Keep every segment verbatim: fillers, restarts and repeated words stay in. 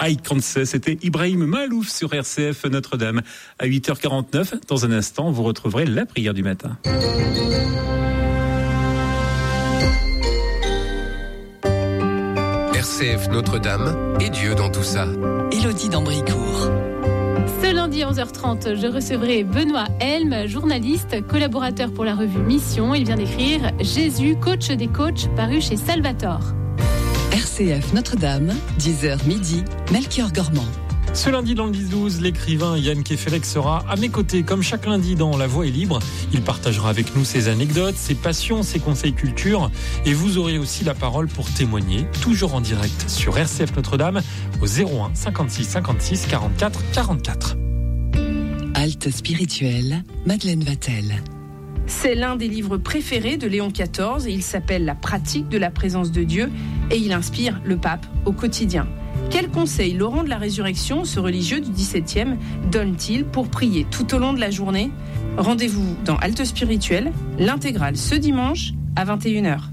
I Can't Say. C'était Ibrahim Malouf sur R C F Notre-Dame. À huit heures quarante-neuf, dans un instant, vous retrouverez la prière du matin. R C F Notre-Dame et Dieu dans tout ça. Élodie d'Ambricourt. Ce lundi onze heures trente, je recevrai Benoît Helm, journaliste, collaborateur pour la revue Mission. Il vient d'écrire « Jésus, coach des coachs » paru chez Salvatore. R C F Notre-Dame, dix heures midi, Melchior Gormand. Ce lundi dans le dix douze, l'écrivain Yann Kefelec sera à mes côtés, comme chaque lundi dans La Voix est libre. Il partagera avec nous ses anecdotes, ses passions, ses conseils culture. Et vous aurez aussi la parole pour témoigner, toujours en direct sur R C F Notre-Dame, au zéro un cinquante-six cinquante-six quarante-quatre quarante-quatre. Halte spirituelle, Madeleine Vatel. C'est l'un des livres préférés de Léon quatorze. Il s'appelle « La pratique de la présence de Dieu » et il inspire le pape au quotidien. Quels conseils Laurent de la Résurrection, ce religieux du dix-septième, donne-t-il pour prier tout au long de la journée ? Rendez-vous dans Halte Spirituelle, l'intégrale ce dimanche à vingt et une heures.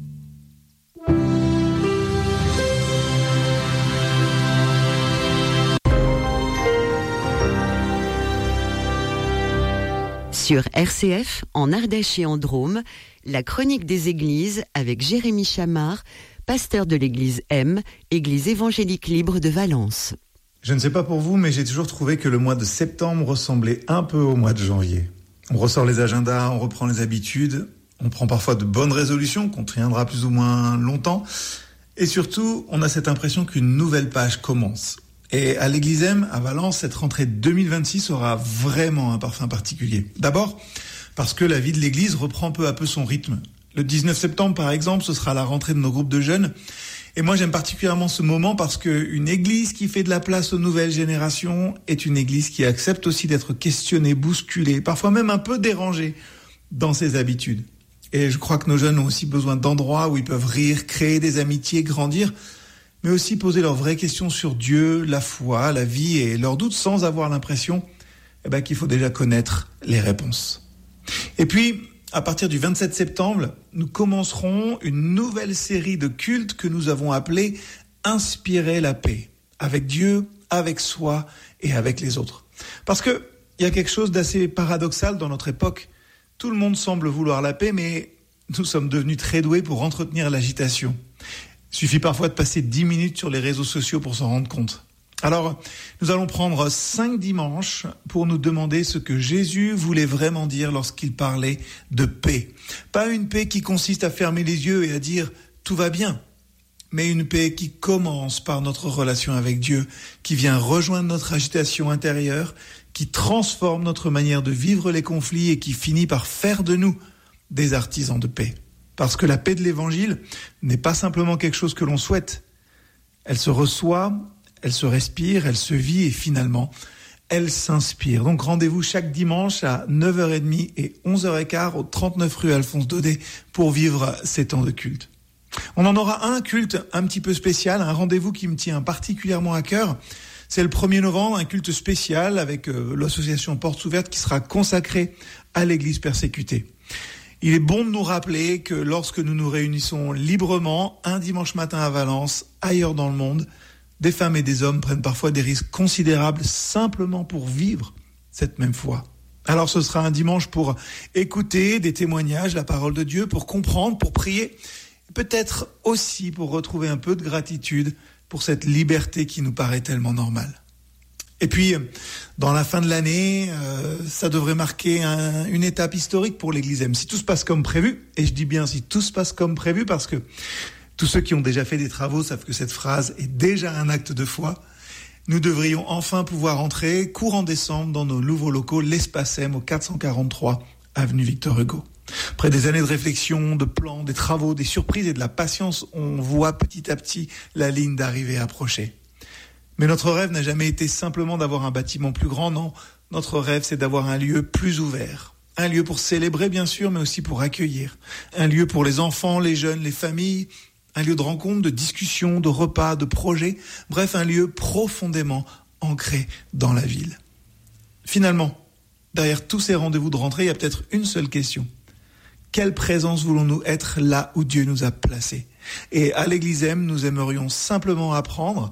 Sur R C F, en Ardèche et en Drôme, la chronique des églises avec Jérémy Chamard, pasteur de l'église M, église évangélique libre de Valence. Je ne sais pas pour vous, mais j'ai toujours trouvé que le mois de septembre ressemblait un peu au mois de janvier. On ressort les agendas, on reprend les habitudes, on prend parfois de bonnes résolutions qu'on tiendra plus ou moins longtemps. Et surtout, on a cette impression qu'une nouvelle page commence. Et à l'église M, à Valence, cette rentrée deux mille vingt-six aura vraiment un parfum particulier. D'abord, parce que la vie de l'église reprend peu à peu son rythme. Le dix-neuf septembre, par exemple, ce sera la rentrée de nos groupes de jeunes. Et moi, j'aime particulièrement ce moment parce qu'une église qui fait de la place aux nouvelles générations est une église qui accepte aussi d'être questionnée, bousculée, parfois même un peu dérangée dans ses habitudes. Et je crois que nos jeunes ont aussi besoin d'endroits où ils peuvent rire, créer des amitiés, grandir, mais aussi poser leurs vraies questions sur Dieu, la foi, la vie et leurs doutes sans avoir l'impression eh ben, qu'il faut déjà connaître les réponses. Et puis, à partir du vingt-sept septembre, nous commencerons une nouvelle série de cultes que nous avons appelée « Inspirer la paix » avec Dieu, avec soi et avec les autres. Parce qu'il y a quelque chose d'assez paradoxal dans notre époque. Tout le monde semble vouloir la paix, mais nous sommes devenus très doués pour entretenir l'agitation. Il suffit parfois de passer dix minutes sur les réseaux sociaux pour s'en rendre compte. Alors, nous allons prendre cinq dimanches pour nous demander ce que Jésus voulait vraiment dire lorsqu'il parlait de paix. Pas une paix qui consiste à fermer les yeux et à dire « tout va bien », mais une paix qui commence par notre relation avec Dieu, qui vient rejoindre notre agitation intérieure, qui transforme notre manière de vivre les conflits et qui finit par faire de nous des artisans de paix. Parce que la paix de l'Évangile n'est pas simplement quelque chose que l'on souhaite. Elle se reçoit, elle se respire, elle se vit et finalement, elle s'inspire. Donc rendez-vous chaque dimanche à neuf heures trente et onze heures quinze au trente-neuf rue Alphonse Daudet pour vivre ces temps de culte. On en aura un culte un petit peu spécial, un rendez-vous qui me tient particulièrement à cœur. C'est le premier novembre, un culte spécial avec euh, l'association Portes Ouvertes qui sera consacrée à l'Église persécutée. Il est bon de nous rappeler que lorsque nous nous réunissons librement, un dimanche matin à Valence, ailleurs dans le monde, des femmes et des hommes prennent parfois des risques considérables simplement pour vivre cette même foi. Alors ce sera un dimanche pour écouter des témoignages, la parole de Dieu, pour comprendre, pour prier, peut-être aussi pour retrouver un peu de gratitude pour cette liberté qui nous paraît tellement normale. Et puis, dans la fin de l'année, euh, ça devrait marquer un, une étape historique pour l'Église M. Si tout se passe comme prévu, et je dis bien si tout se passe comme prévu, parce que tous ceux qui ont déjà fait des travaux savent que cette phrase est déjà un acte de foi, nous devrions enfin pouvoir entrer courant décembre dans nos nouveaux locaux, l'Espace M, au quatre cent quarante-trois avenue Victor Hugo. Après des années de réflexion, de plans, des travaux, des surprises et de la patience, on voit petit à petit la ligne d'arrivée approcher. Mais notre rêve n'a jamais été simplement d'avoir un bâtiment plus grand, non. Notre rêve, c'est d'avoir un lieu plus ouvert. Un lieu pour célébrer, bien sûr, mais aussi pour accueillir. Un lieu pour les enfants, les jeunes, les familles. Un lieu de rencontre, de discussion, de repas, de projets. Bref, un lieu profondément ancré dans la ville. Finalement, derrière tous ces rendez-vous de rentrée, il y a peut-être une seule question. Quelle présence voulons-nous être là où Dieu nous a placés ? Et à l'Église M, nous aimerions simplement apprendre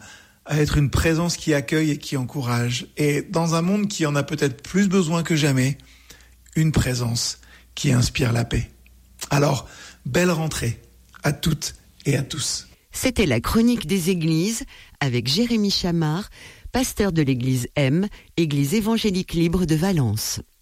à être une présence qui accueille et qui encourage. Et dans un monde qui en a peut-être plus besoin que jamais, une présence qui inspire la paix. Alors, belle rentrée à toutes et à tous. C'était la chronique des églises avec Jérémy Chamard, pasteur de l'église M, église évangélique libre de Valence.